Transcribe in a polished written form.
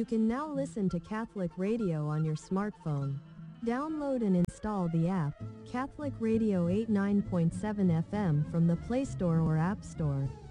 You can now listen to Catholic Radio on your smartphone. Download and install the app, Catholic Radio 89.7 FM from the Play Store or App Store.